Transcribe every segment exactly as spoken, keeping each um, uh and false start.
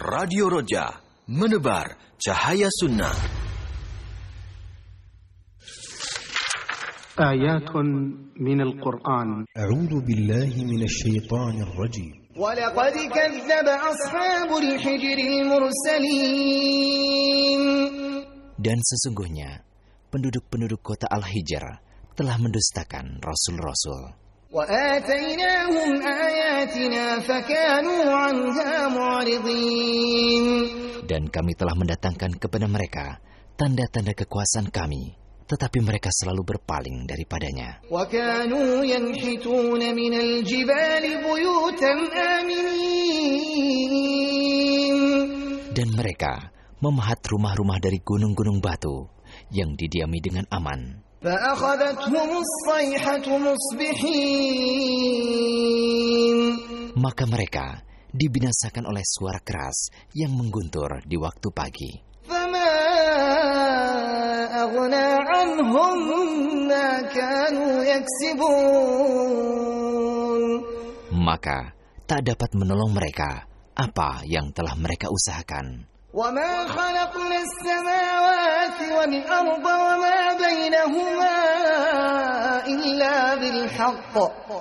Radio Roja, menebar cahaya sunnah. آيات من القرآن. أعوذ بالله من الشيطان الرجيم. ولقد كذب أصحاب الحجر المرسلين. Dan sesungguhnya penduduk-penduduk kota Al-Hijr telah mendustakan rasul-rasul. وآتيناهم آياتنا فكانوا عنها معرضين. Dan kami telah mendatangkan kepada mereka tanda-tanda kekuasaan kami, tetapi mereka selalu berpaling daripadanya. وكانوا ينحتون من الجبال بيوتا آمنين. Dan mereka memahat rumah-rumah dari gunung-gunung batu yang didiami dengan aman. فأخذتهم الصيحة مصبحين. Maka mereka dibinasakan oleh suara keras yang mengguntur di waktu pagi. فما أغنى عنهم ما كانوا يكسبون. Maka tak dapat menolong mereka apa yang telah mereka usahakan. وما خلقنا السماوات والأرض وما بينهما إلا بالحق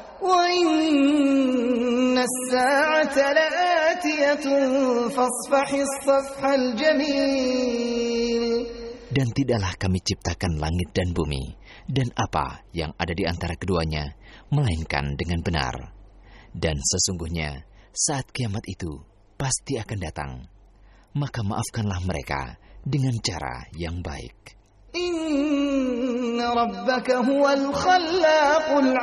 وإن الساعة لآتية فاصفح الصفح الجميل. Dan tidaklah kami ciptakan langit dan bumi dan apa yang ada di antara keduanya, melainkan dengan benar. Dan sesungguhnya saat kiamat itu pasti akan datang. Maka maafkanlah mereka dengan cara yang baik. Inna rabbaka huwal khallaqul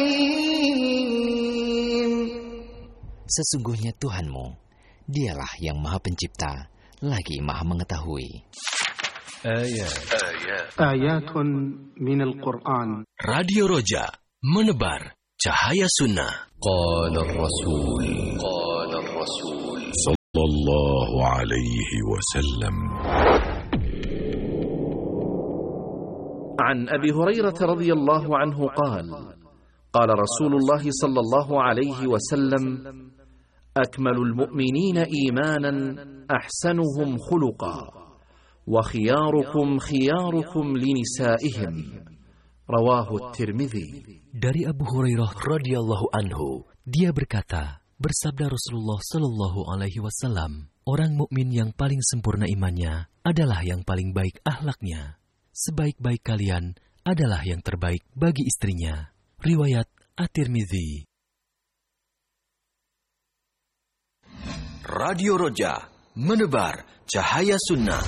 alim. Sesungguhnya Tuhanmu, dialah yang maha pencipta, lagi maha mengetahui. Ayat. Ayatun minal Qur'an. Radio Roja, menebar cahaya sunnah. Qala ar-rasul. Qala ar-rasul. Sallallahu alaihi wasallam. عن أبي هريرة رضي الله عنه قال قال رسول الله صلى الله عليه وسلم أكمل المؤمنين إيمانا أحسنهم خلقا وخياركم خياركم لنسائهم رواه الترمذي. Dari Abu Hurairah radhiyallahu anhu, dia berkata, bersabda Rasulullah Shallallahu Alaihi Wasallam, orang mukmin yang paling sempurna imannya adalah yang paling baik akhlaknya. Sebaik-baik kalian adalah yang terbaik bagi istrinya. Riwayat At-Tirmidzi. Radio Roja, menebar cahaya sunnah.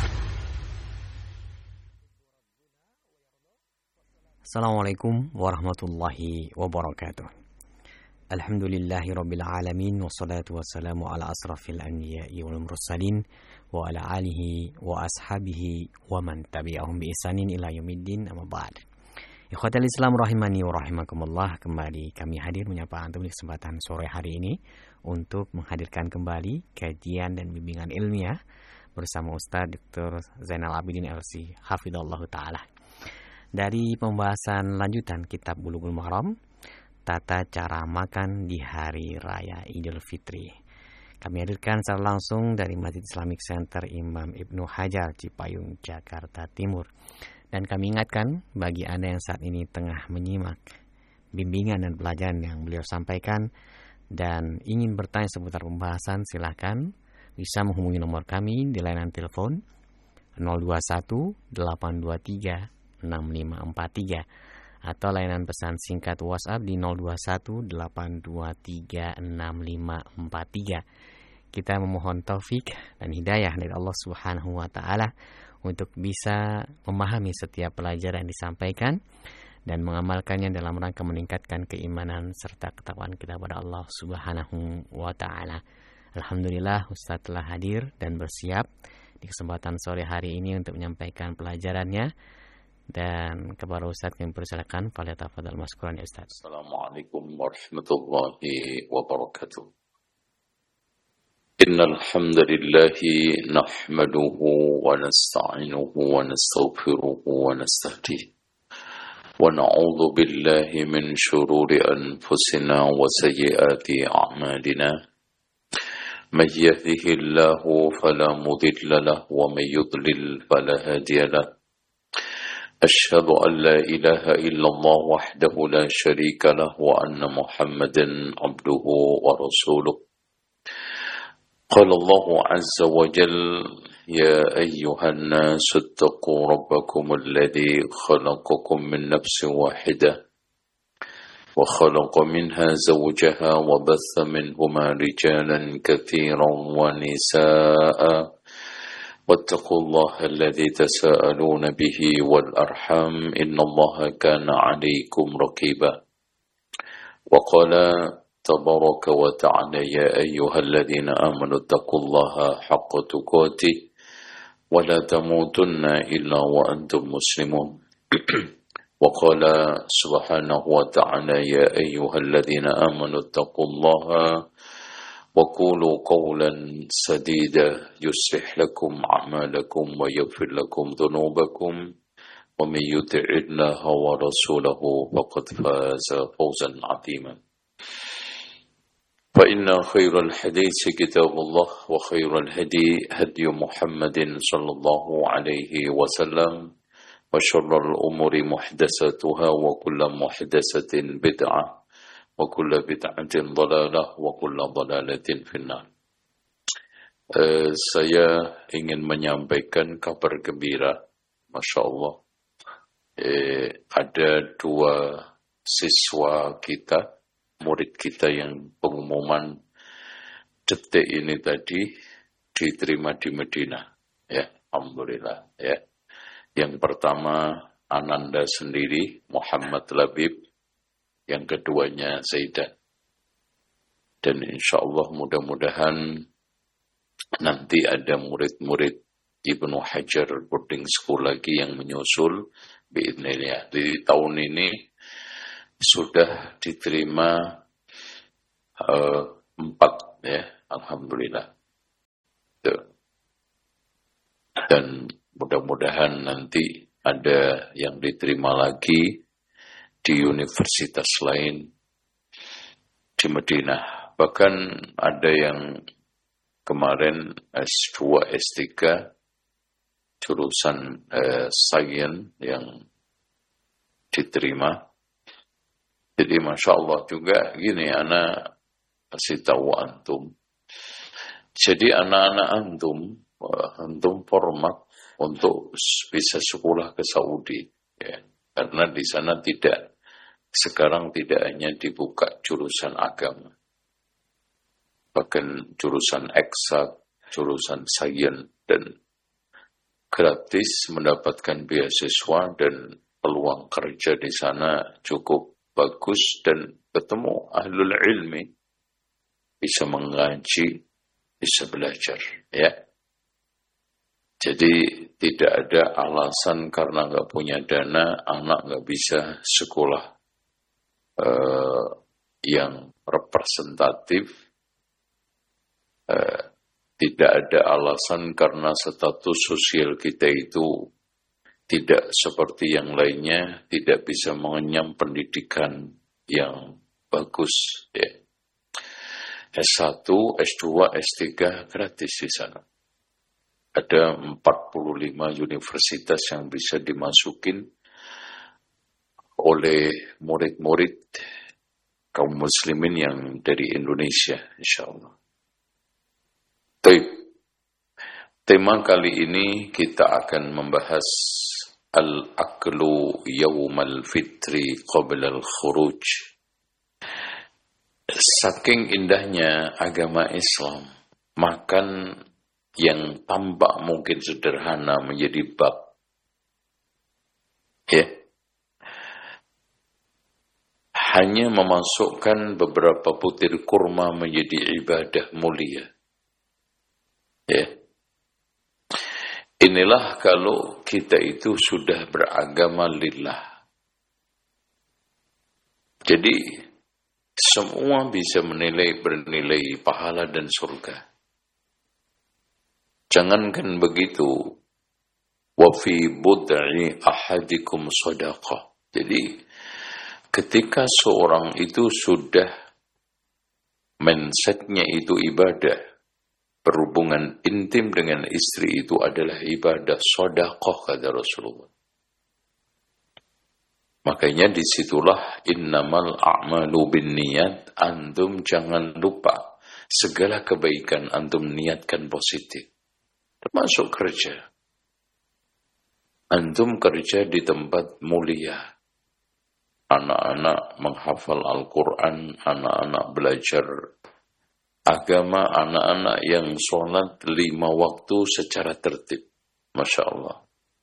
Assalamualaikum warahmatullahi wabarakatuh. Alhamdulillahi rabbil alamin, wassalatu wassalamu ala asrafil anbiya'i wal mursalin wa ala alihi wa ashabihi wa man tabi'ahum bi ihsanin ila yaumiddin, amma ba'd. Ikhwatal Islam rahimani wa rahimakumullah, kembali kami hadir menyapa antum di kesempatan sore hari ini untuk menghadirkan kembali kajian dan bimbingan ilmiah bersama Ustaz Doktor Zainal Abidin L C hafizallahu taala. Dari pembahasan lanjutan kitab Bulughul Maram, tata cara makan di hari raya Idul Fitri. Kami hadirkan secara langsung dari Masjid Islamic Center Imam Ibnu Hajar, Cipayung, Jakarta Timur. Dan kami ingatkan bagi Anda yang saat ini tengah menyimak bimbingan dan pelajaran yang beliau sampaikan dan ingin bertanya seputar pembahasan, silakan bisa menghubungi nomor kami di layanan telepon nol dua satu delapan dua tiga enam lima empat tiga atau layanan pesan singkat WhatsApp di nol dua satu delapan dua tiga enam lima empat tiga. Kita memohon taufik dan hidayah dari Allah Subhanahu wa taala untuk bisa memahami setiap pelajaran yang disampaikan dan mengamalkannya dalam rangka meningkatkan keimanan serta ketakwaan kita kepada Allah Subhanahu wa taala. Alhamdulillah Ustaz telah hadir dan bersiap di kesempatan sore hari ini untuk menyampaikan pelajarannya. Dan kepada Ustaz yang persilakan, falyatafadhal mashkuran ya Ustaz. Assalamualaikum warahmatullahi wabarakatuh. Innal hamdalillah nahmaduhu wa nasta'inuhu wa nastaghfiruhu wa nastahdihi wa na'udzu billahi min shururi anfusina wa sayyiati a'malina من يهده الله فلا مضل له ومن يضلل فلا هادي له أشهد أن لا إله إلا الله وحده لا شريك له وأن محمدا عبده ورسوله قال الله عز وجل يا أيها الناس اتقوا ربكم الذي خلقكم من نفس واحدة وخلق منها زوجها وبث منهما رجالا كثيرا ونساء واتقوا الله الذي تساءلون به والأرحام إن الله كان عليكم رقيبا وقال تبارك وتعالى يا أيها الذين آمنوا اتقوا الله حق تقاته ولا تموتن إلا وأنتم مسلمون وقال سبحانه وتعالى يا أيها الذين آمنوا اتقوا الله وقولوا قولا سديدا يصلح لكم أعمالكم ويغفر لكم ذنوبكم ومن يطع الله ورسوله فقد فاز فوزا عظيما فإن خير الحديث كتاب الله وخير الهدي هدي محمد صلى الله عليه وسلم وشر الأمور محدثاتها وكل محدثة بدعة وكل بدعة ضلالة وكل ضلالة في النار. Uh, saya ingin menyampaikan kabar gembira, Masya Allah. Uh, ada dua siswa kita, murid kita yang pengumuman detik ini tadi diterima di Medina. Ya, alhamdulillah. Ya. Yang pertama Ananda sendiri, Muhammad Labib. Yang keduanya Zaidan. Dan insya Allah mudah-mudahan nanti ada murid-murid Ibnu Hajar boarding school lagi yang menyusul biidznillah. Di tahun ini sudah diterima uh, empat ya, alhamdulillah. Dan mudah-mudahan nanti ada yang diterima lagi di universitas lain di Madinah. Bahkan ada yang kemarin S dua, S tiga jurusan eh, sains yang diterima. Jadi Masya Allah juga gini, anak kasih tahu antum. Jadi anak-anak antum, antum format untuk bisa sekolah ke Saudi. Ya. Karena di sana tidak, sekarang tidak hanya dibuka jurusan agama. Bahkan jurusan eksak, jurusan sains, dan gratis mendapatkan beasiswa dan peluang kerja di sana cukup bagus dan ketemu ahlul ilmi, bisa mengaji, bisa belajar. Ya. Jadi tidak ada alasan karena nggak punya dana, anak nggak bisa sekolah uh, yang representatif. Uh, tidak ada alasan karena status sosial kita itu tidak seperti yang lainnya, tidak bisa mengenyam pendidikan yang bagus. Ya. S satu, S dua, S tiga gratis di sana. Ada empat puluh lima universitas yang bisa dimasukin oleh murid-murid kaum muslimin yang dari Indonesia, insyaAllah. Tema kali ini kita akan membahas Al-Aklu Yawmal Fitri Qabla Al-Khuruj. Saking indahnya agama Islam, makan yang tampak mungkin sederhana menjadi bab. Ya. Hanya memasukkan beberapa butir kurma menjadi ibadah mulia. Ya. Inilah kalau kita itu sudah beragama lillah. Jadi semua bisa menilai bernilai pahala dan surga. Jangankan begitu, wa fi bud'i ahadikum shadaqah. Jadi ketika seorang itu sudah mindsetnya itu ibadah, berhubungan intim dengan istri itu adalah ibadah, sedekah kata Rasulullah. Makanya disitulah innamal a'malu binniyat, antum jangan lupa segala kebaikan antum niatkan positif, termasuk kerja. Antum kerja di tempat mulia, anak-anak menghafal Al-Quran, anak-anak belajar agama, anak-anak yang sholat lima waktu secara tertib, Masya Allah.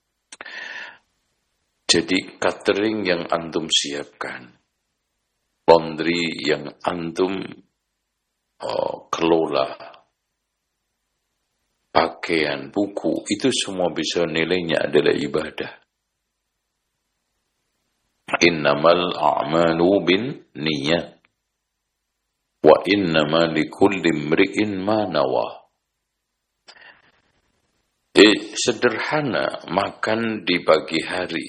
Jadi catering yang antum siapkan, laundry yang antum oh, kelola, pakaian, buku, itu semua bisa nilainya adalah ibadah. Innamal a'malu bin niyat wa innama likulli imri'in ma nawa. Eh, sederhana makan di pagi hari.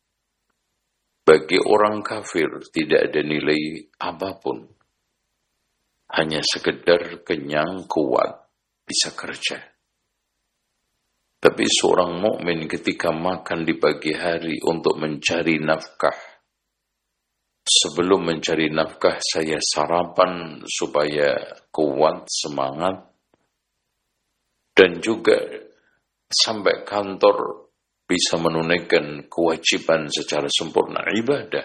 Bagi orang kafir tidak ada nilai apapun. Hanya sekedar kenyang, kuat, bisa kerja. Tapi seorang mukmin ketika makan di pagi hari untuk mencari nafkah, sebelum mencari nafkah saya sarapan supaya kuat, semangat, dan juga sampai kantor bisa menunaikan kewajiban secara sempurna, ibadah.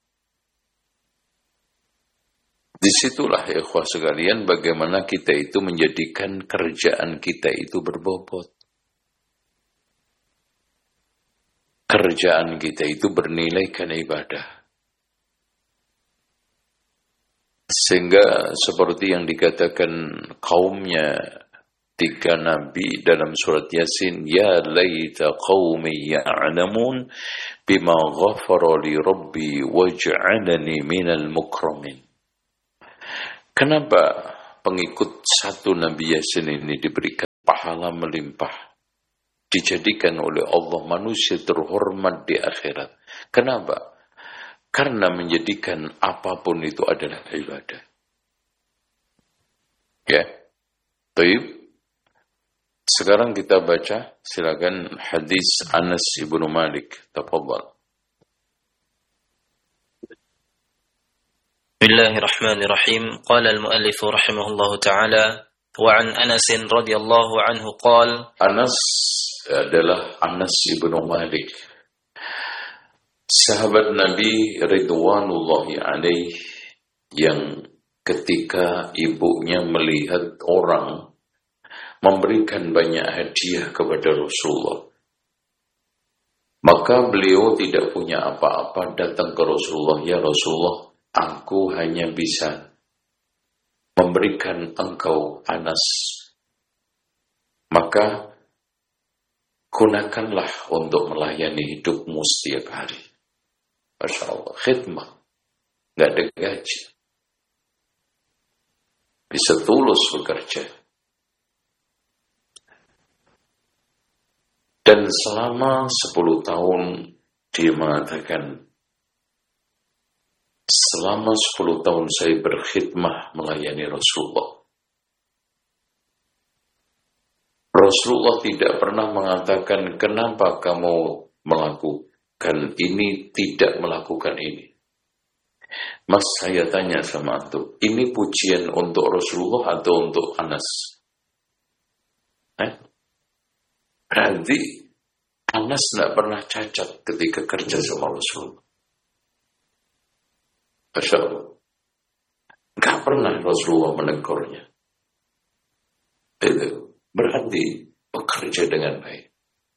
Disitulah ya ikhwah sekalian bagaimana kita itu menjadikan kerjaan kita itu berbobot. Kerjaan kita itu bernilaikan ibadah. Sehingga seperti yang dikatakan kaumnya tiga nabi dalam surat Yasin, ya laita qaumi ya'lamun bima ghafara li rabbi waj'alani minal mukramin. Kenapa pengikut satu Nabi Yasin ini diberikan pahala melimpah, dijadikan oleh Allah manusia terhormat di akhirat? Kenapa? Karena menjadikan apapun itu adalah ibadah. Ya, baik. Sekarang kita baca, silakan hadis Anas ibnu Malik. Tafadhal. Bismillahirrahmanirrahim. Qala al-muallif rahimahullahu taala wa an Anas radhiyallahu anhu qala. Anas adalah Anas ibnu Malik, sahabat Nabi ridwanullahi alaih, yang ketika ibunya melihat orang memberikan banyak hadiah kepada Rasulullah, maka beliau tidak punya apa-apa, datang ke Rasulullah, ya Rasulullah, aku hanya bisa memberikan engkau Anas, maka gunakanlah untuk melayani hidupmu setiap hari. Masya Allah, khidmah, gak ada gaji, bisa tulus bekerja. Dan selama sepuluh tahun dia mengatakan, selama sepuluh tahun saya berkhidmah melayani Rasulullah. Rasulullah tidak pernah mengatakan, kenapa kamu melakukan ini, tidak melakukan ini. Mas, saya tanya sama antum, ini pujian untuk Rasulullah atau untuk Anas? Eh? Berarti Anas tidak pernah cacat ketika kerja sama Rasulullah. Masya Allah. Tidak pernah Rasulullah menegurnya. Itu berarti bekerja dengan baik.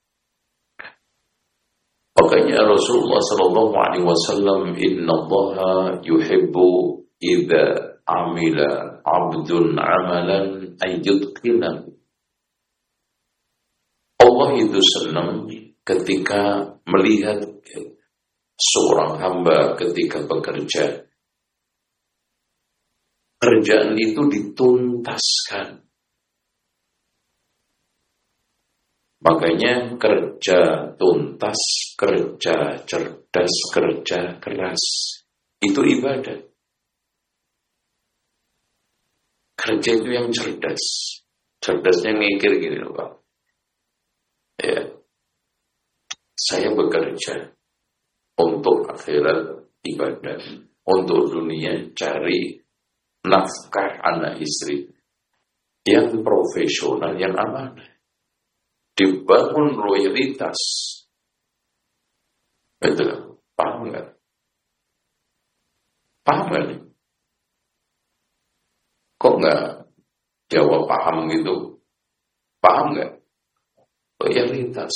Makanya Rasulullah sallallahu alaihi wasallam, inna Allaha yuhibbu idza amila abdun amalan ayyudqinahu. Allah itu senang ketika melihat seorang hamba ketika bekerja, kerjaan itu dituntaskan. Makanya kerja tuntas, kerja cerdas, kerja keras, itu ibadah. Kerja itu yang cerdas, Cerdasnya mikir gini loh Pak. Ya, saya bekerja untuk akhirat ibadah, untuk dunia cari nafkah anak istri yang profesional, yang amanah, dibangun loyalitas. Betul, paham nggak? Paham nggak nih? Kok nggak jawab paham gitu? Paham nggak? Loyalitas.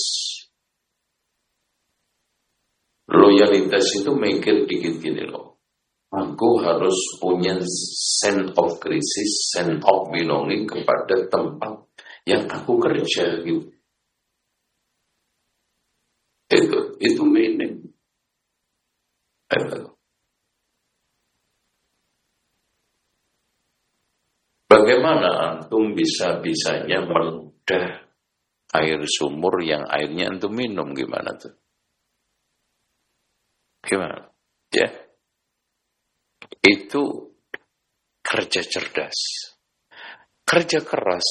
Loyalitas itu mikir dikit gini loh. Aku harus punya sense of crisis, sense of belonging kepada tempat yang aku kerja gitu. Itu, itu meaning. Bagaimana antum bisa-bisanya meludah air sumur yang airnya antum minum, gimana tuh? Gimana? Ya. Itu kerja cerdas. Kerja keras.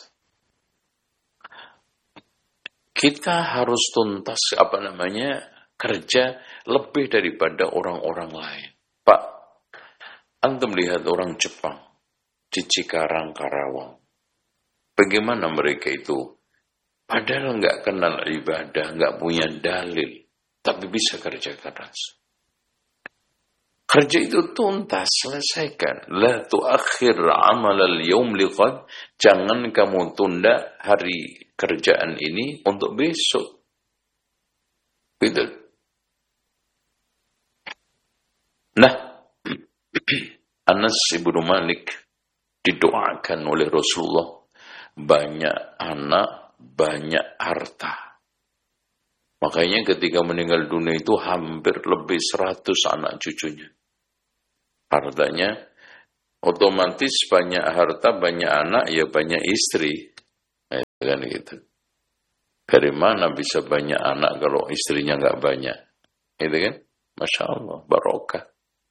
Kita harus tuntas apa namanya? Kerja lebih daripada orang-orang lain. Pak, antum lihat orang Jepang di Cikarang, Karawang. Bagaimana mereka itu? Padahal nggak kenal ibadah, nggak punya dalil, tapi bisa kerja keras. Kerja itu tuntas, selesaikan. La tuakhir amal al-yawm liqad. Jangan kamu tunda hari kerjaan ini untuk besok. Gitu. Nah, Anas ibnu Malik didoakan oleh Rasulullah banyak anak, banyak harta. Makanya ketika meninggal dunia itu hampir lebih seratus anak cucunya. Hartanya otomatis banyak harta, banyak anak, ya banyak istri. Nah, kan gitu. Dari mana bisa banyak anak kalau istrinya nggak banyak? Gitu kan? Masya Allah, barokah.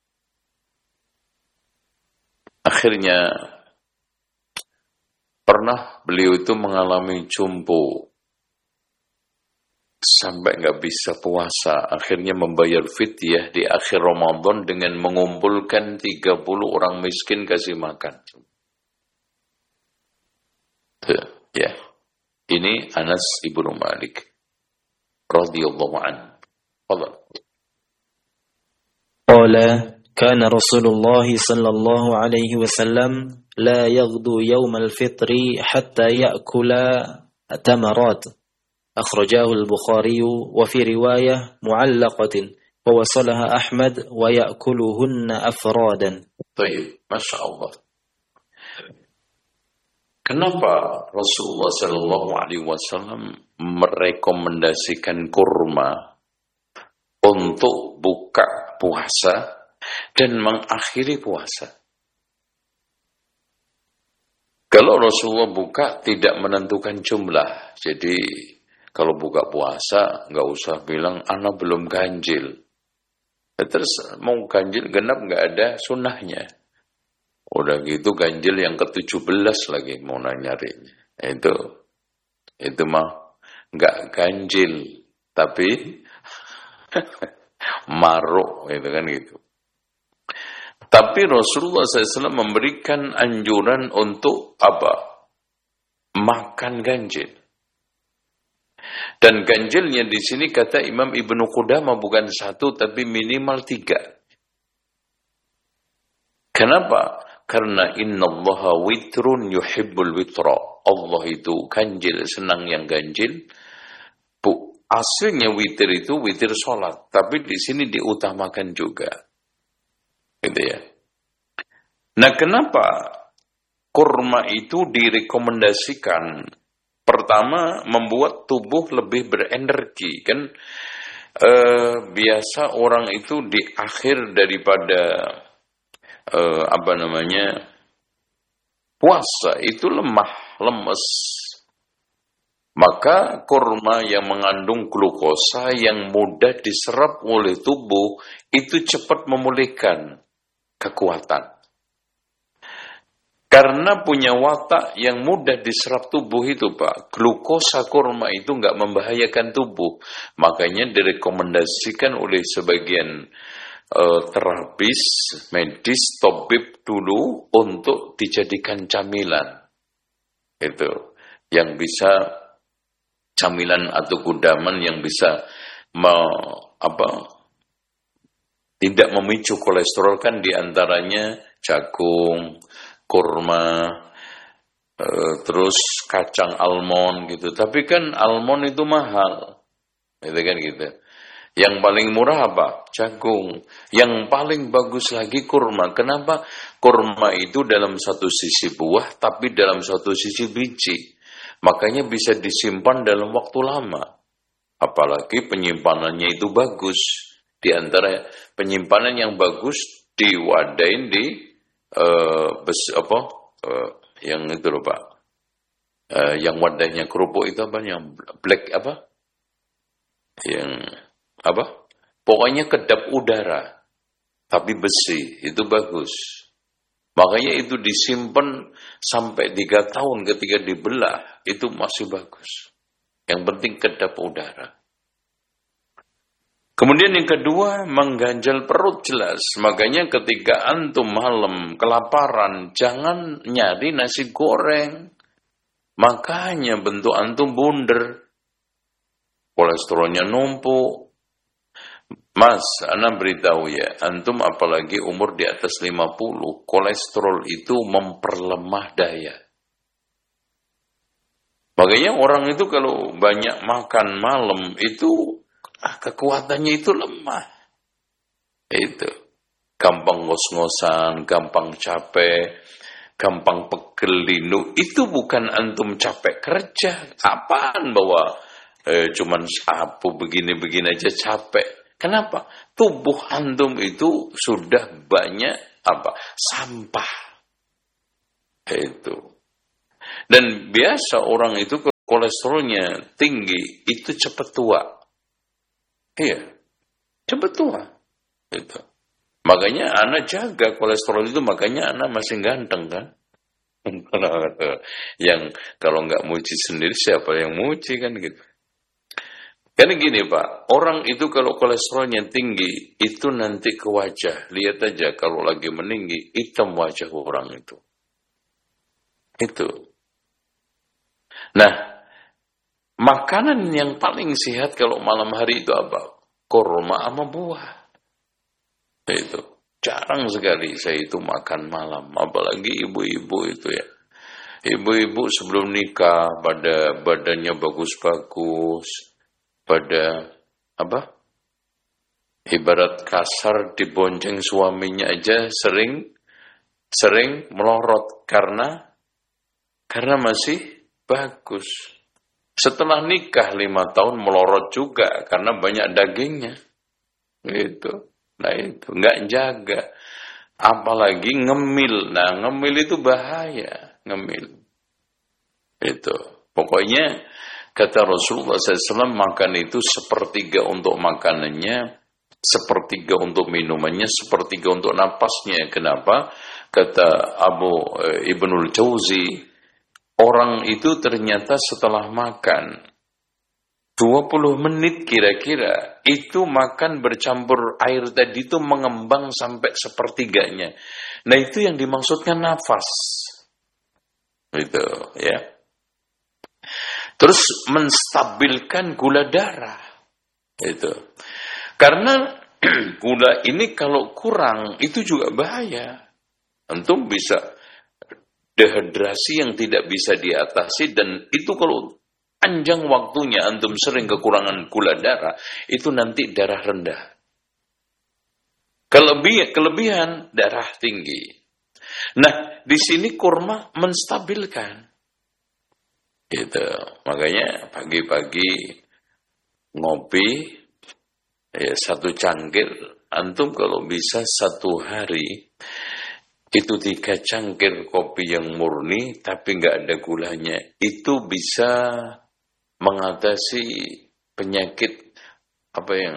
Akhirnya pernah beliau itu mengalami jumbo sampai nggak bisa puasa. Akhirnya membayar fidyah di akhir Ramadan dengan mengumpulkan tiga puluh orang miskin kasih makan. Tuh, ya, ini Anas ibnu Malik radhiyallahu anhu. Qala Qala kana Rasulullah sallallahu alaihi wasallam la yaghdu yawm al-fitri hatta ya'kula tamarat. Akhrajahu al-Bukhari wa fi riwayah mu'allaqatin wa wasalaha Ahmad wa ya'kuluhunna afradan. Baik, Masya Allah. Kenapa Rasulullah sallallahu alaihi wasallam merekomendasikan kurma untuk buka puasa dan mengakhiri puasa? Kalau Rasulullah buka tidak menentukan jumlah. Jadi kalau buka puasa nggak usah bilang ana belum ganjil. Terus mau ganjil genap nggak ada sunnahnya. Udah gitu ganjil yang ke tujuh belas lagi mau nyarinya. Itu itu mah nggak ganjil tapi maruk, itu kan gitu. Tapi Rasulullah shallallahu alaihi wasallam memberikan anjuran untuk apa? Makan ganjil. Dan ganjilnya di sini kata Imam Ibnu Qudamah bukan satu tapi minimal tiga. Kenapa? Karena innallaha witrun yuhibbul witra. Allah itu ganjil, senang yang ganjil. Bu, aslinya witir itu witir sholat, tapi di sini diutamakan juga. Gitu ya. Nah, kenapa kurma itu direkomendasikan? Pertama, membuat tubuh lebih berenergi. Kan eh, biasa orang itu di akhir daripada eh, apa namanya puasa itu lemah, lemes. Maka kurma yang mengandung glukosa yang mudah diserap oleh tubuh itu cepat memulihkan kekuatan. Karena punya watak yang mudah diserap tubuh itu, Pak. Glukosa kurma itu nggak membahayakan tubuh. Makanya direkomendasikan oleh sebagian uh, terapis, medis, tabib dulu untuk dijadikan camilan. Itu yang bisa camilan atau kudaman yang bisa me, apa, tidak memicu kolesterol kan diantaranya jagung, kurma, e, terus kacang almond gitu. Tapi kan almond itu mahal, gitu kan gitu. Yang paling murah apa? Jagung. Yang paling bagus lagi kurma. Kenapa? Kurma itu dalam satu sisi buah, tapi dalam satu sisi biji. Makanya bisa disimpan dalam waktu lama. Apalagi penyimpanannya itu bagus. Di antara penyimpanan yang bagus diwadain di Uh, bes, apa uh, yang itu loh Pak, uh, yang wadahnya kerupuk itu apa, yang black apa, yang apa, pokoknya kedap udara tapi besi, itu bagus. Makanya itu disimpan sampai tiga tahun, ketika dibelah itu masih bagus. Yang penting kedap udara. Kemudian yang kedua, mengganjal perut jelas. Makanya ketika antum malam kelaparan, jangan nyari nasi goreng. Makanya bentuk antum bunder. Kolesterolnya numpuk. Mas, ana beritahu ya, antum apalagi umur di atas lima puluh, kolesterol itu memperlemah daya. Makanya orang itu kalau banyak makan malam itu ah, kekuatannya itu lemah. Itu. Gampang ngos-ngosan, gampang capek, gampang pegel linu. Itu bukan antum capek kerja. Apaan bahwa eh, cuman sapu begini-begini aja capek. Kenapa? Tubuh antum itu sudah banyak apa? Sampah. Itu. Dan biasa orang itu kolesterolnya tinggi, itu cepat tua. Iya, cepat tua. Itu. Makanya anak jaga kolesterol itu, makanya anak masih ganteng kan. Yang kalau nggak muji sendiri, siapa yang muji kan gitu. Karena gini Pak, orang itu kalau kolesterolnya tinggi, itu nanti ke wajah. Lihat aja kalau lagi meninggi, hitam wajah orang itu. Itu. Nah, makanan yang paling sehat kalau malam hari itu apa? Kurma sama buah. Itu. Jarang sekali saya itu makan malam. Apalagi ibu-ibu itu ya. Ibu-ibu sebelum nikah, pada badannya bagus-bagus. Pada, apa? Ibarat kasar dibonceng suaminya aja sering, sering melorot. Karena, karena masih bagus. Setelah nikah lima tahun melorot juga karena banyak dagingnya. Gitu. Nah itu nggak jaga. Apalagi ngemil. Nah ngemil itu bahaya. Ngemil. Itu. Pokoknya kata Rasulullah shallallahu alaihi wasallam, makan itu sepertiga untuk makanannya, sepertiga untuk minumannya, sepertiga untuk napasnya. Kenapa? Kata Abu e, Ibnul Jauzi, orang itu ternyata setelah makan dua puluh menit kira-kira, itu makan bercampur air tadi itu mengembang sampai sepertiganya. Nah itu yang dimaksudkan nafas. Itu ya. Terus menstabilkan gula darah. Itu. Karena gula ini kalau kurang itu juga bahaya. Antum bisa dehidrasi yang tidak bisa diatasi, dan itu kalau panjang waktunya antum sering kekurangan gula darah, itu nanti darah rendah. Kelebihan, kelebihan darah tinggi. Nah, di sini kurma menstabilkan. Gitu. Makanya pagi-pagi ngopi ya, satu cangkir, antum kalau bisa satu hari itu tiga cangkir kopi yang murni tapi nggak ada gulanya, itu bisa mengatasi penyakit apa yang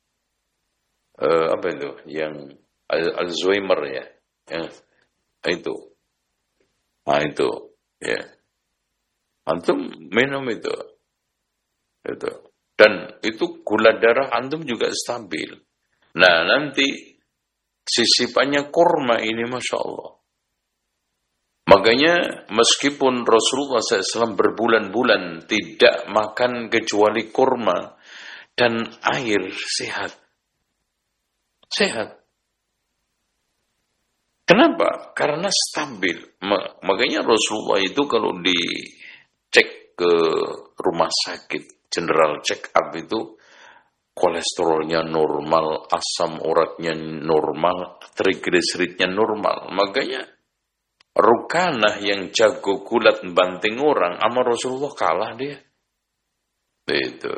uh, apa itu yang Alzheimer ya, yang itu Nah itu, ya. Antum minum itu. Itu. Dan itu gula darah antum juga stabil. Nah, nanti sisipannya kurma ini, Masya Allah. Makanya meskipun Rasulullah shallallahu alaihi wasallam berbulan-bulan tidak makan kecuali kurma dan air, sehat. Sehat. Kenapa? Karena stabil. Makanya Rasulullah itu kalau dicek ke rumah sakit, general check up itu, kolesterolnya normal, asam uratnya normal, trigliseridnya normal. Makanya Rukanah yang jago gulat banting orang, sama Rasulullah kalah dia. Itu.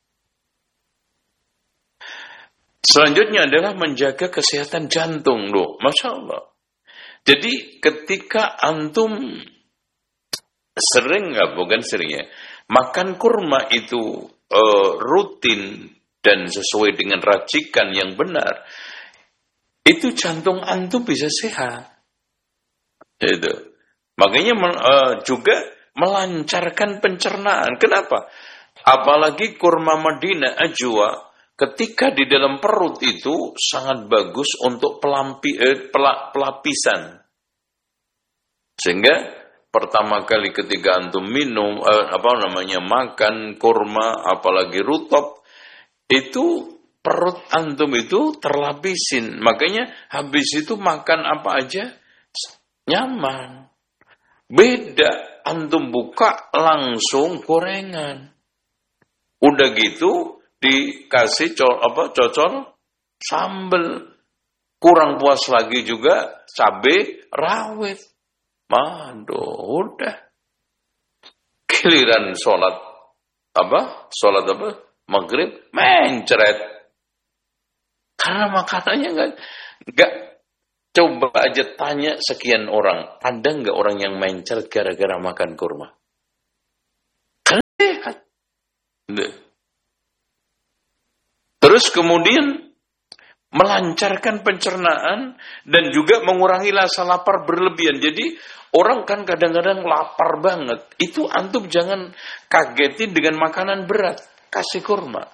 Selanjutnya adalah menjaga kesehatan jantung, loh. Masya Allah. Jadi ketika antum sering, nggak, bukan sering ya, makan kurma itu uh, rutin dan sesuai dengan racikan yang benar, itu jantung antum bisa sehat. Itu. Makanya uh, juga melancarkan pencernaan. Kenapa? Apalagi kurma Madinah ajwa, ketika di dalam perut itu sangat bagus untuk pelampi, eh, pelapisan. Sehingga pertama kali ketika antum minum, eh, apa namanya, makan kurma, apalagi rutop, itu perut antum itu terlapisin. Makanya habis itu makan apa aja nyaman. Beda antum buka langsung gorengan. Udah gitu dikasih co- apa cocol sambel. Kurang puas lagi juga cabai rawit. Aduh, udah. Giliran sholat apa? Sholat apa? Maghrib mencret. Karena makanannya enggak enggak. Coba aja tanya sekian orang, ada nggak orang yang mencret gara-gara makan kurma? Karena sehat. Terus kemudian melancarkan pencernaan dan juga mengurangi rasa lapar berlebihan. Jadi orang kan kadang-kadang lapar banget. Itu antum jangan kagetin dengan makanan berat. Kasih kurma.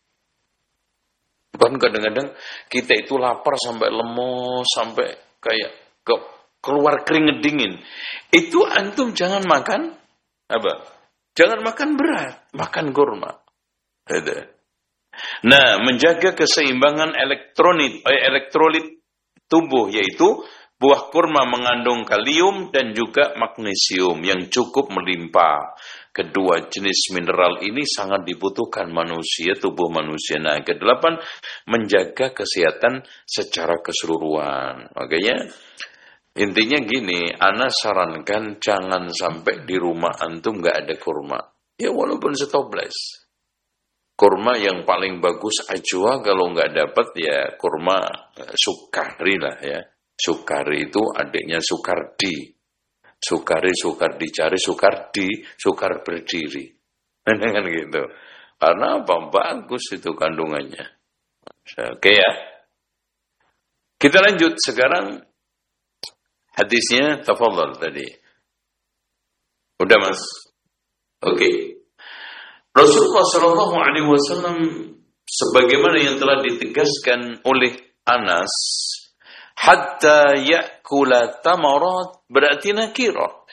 Bukan kadang-kadang kita itu lapar sampai lemos, sampai kayak ke, keluar keringet dingin. Itu antum jangan makan apa? Jangan makan berat, makan kurma. Ada. Nah, menjaga keseimbangan elektrolit, eh, elektrolit tubuh, yaitu buah kurma mengandung kalium dan juga magnesium yang cukup melimpah. Kedua jenis mineral ini sangat dibutuhkan manusia, tubuh manusia. Nah, kedelapan, menjaga kesehatan secara keseluruhan. Makanya intinya gini, ana sarankan jangan sampai di rumah antum nggak ada kurma. Ya walaupun setoples. Kurma yang paling bagus ajwa, kalau nggak dapat ya kurma sukari lah ya. Sukari itu adiknya Sukardi. Sukari, sukar dicari, Sukardi, sukar berdiri. Kan gitu. Karena apa? Bagus itu kandungannya. Oke ya. Kita lanjut sekarang hadisnya, tafadhal tadi. Udah Mas? Oke. Okay. Rasulullah shallallahu alaihi wasallam sebagaimana yang telah ditegaskan oleh Anas, hatta ya'kula tamarat, berarti nakirat.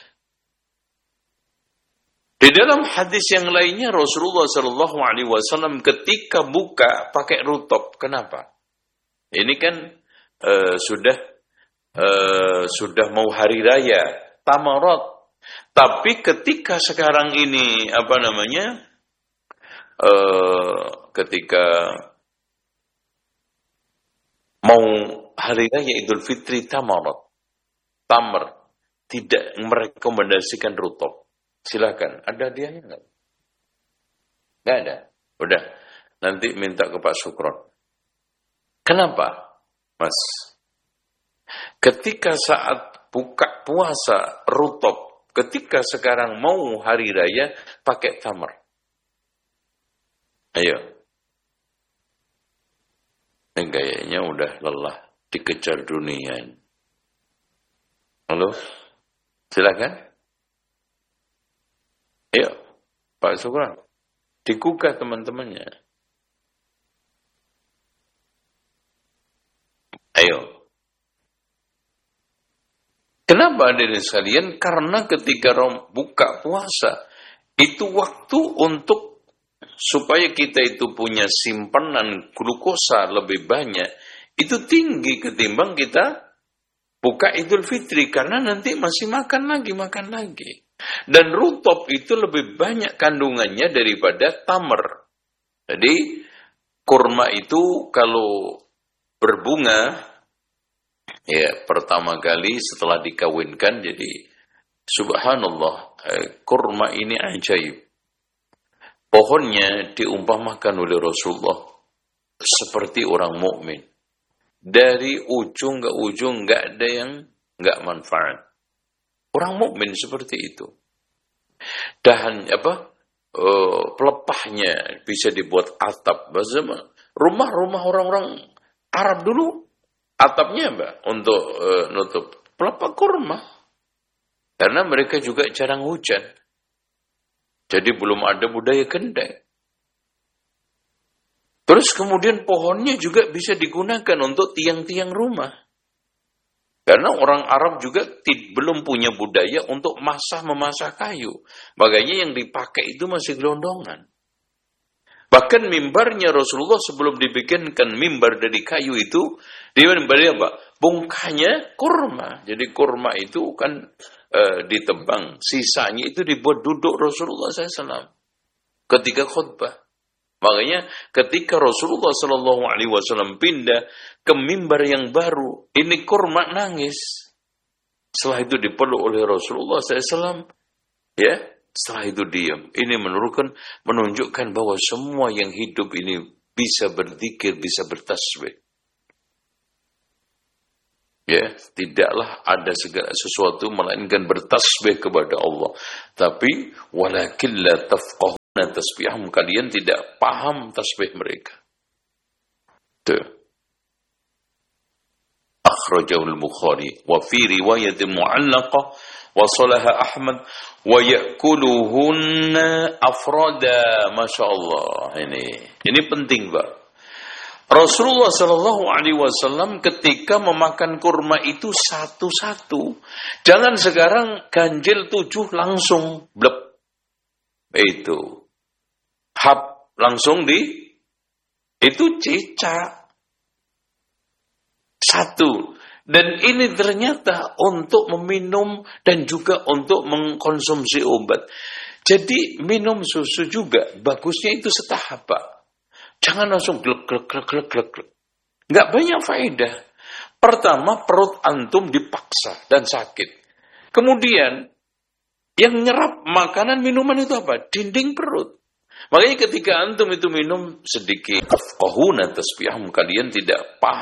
Di dalam hadis yang lainnya Rasulullah shallallahu alaihi wasallam ketika buka pakai rutop. Kenapa? Ini kan uh, sudah uh, sudah mau hari raya tamarat. Tapi ketika sekarang ini apa namanya? Uh, ketika mau hari raya Idul Fitri tamarat, tamar, tidak merekomendasikan rutop. Silakan. Ada hadiahnya enggak? Enggak ada. Udah. Nanti minta ke Pak Sukron. Kenapa, Mas? Ketika saat buka puasa rutop, ketika sekarang mau hari raya pakai tamar. Ayo. Ini kayaknya udah lelah dikejar dunia. Halo? Silakan. Ayo, Pak Sukran. Digugah teman-temannya. Ayo. Kenapa hadirin sekalian? Karena ketika buka puasa, itu waktu untuk supaya kita itu punya simpanan glukosa lebih banyak, itu tinggi ketimbang kita buka Idul Fitri, karena nanti masih makan lagi, makan lagi. Dan rutop itu lebih banyak kandungannya daripada tamar. Jadi kurma itu kalau berbunga, ya pertama kali setelah dikawinkan, jadi subhanallah, eh, kurma ini ajaib. Pohonnya diumpamakan oleh Rasulullah seperti orang mukmin. Dari ujung ke ujung nggak ada yang nggak manfaat. Orang mukmin seperti itu. Dahan apa? Uh, pelepahnya bisa dibuat atap. Rumah-rumah orang-orang Arab dulu atapnya apa? Untuk uh, nutup pelepah kurma. Karena mereka juga jarang hujan. Jadi belum ada budaya kendeng. Terus kemudian pohonnya juga bisa digunakan untuk tiang-tiang rumah. Karena orang Arab juga tid, belum punya budaya untuk masah-memasah kayu. Makanya yang dipakai itu masih gelondongan. Bahkan mimbarnya Rasulullah sebelum dibikinkan mimbar dari kayu itu, dia mimbarnya apa? Bungkanya kurma. Jadi kurma itu kan e, ditebang. Sisanya itu dibuat duduk Rasulullah shallallahu alaihi wasallam ketika khutbah. Makanya ketika Rasulullah shallallahu alaihi wasallam pindah ke mimbar yang baru, ini kurma nangis. Setelah itu dipeluk oleh Rasulullah shallallahu alaihi wasallam, ya, setelah itu diam. Ini menunjukkan, menunjukkan bahwa semua yang hidup ini bisa berzikir, bisa bertasbih. Ya, tidaklah ada segala sesuatu melainkan bertasbih kepada Allah. Tapi walakin la tafqahu tasbihahum, kalian tidak paham tasbih mereka. Tuh. Akhrajahu al-Bukhari wa fi riwayat mu'allaqah wa salaha Ahmad wa ya'kuluhunna afrada. Masyaallah, ini. Ini penting, Pak. Rasulullah sallallahu alaihi wasallam ketika memakan kurma itu satu-satu. Jangan sekarang ganjil tujuh langsung blep. Itu. Hap langsung di itu cicak satu. Dan ini ternyata untuk meminum dan juga untuk mengkonsumsi obat. Jadi minum susu juga bagusnya itu setahap, Pak. Jangan langsung glek glek glek glek glek. Enggak banyak faedah. Pertama, perut antum dipaksa dan sakit. Kemudian yang nyerap makanan minuman itu apa? Dinding perut. Makanya ketika antum itu minum sedikit, afqahuna tasbihahum, kalian tidak paham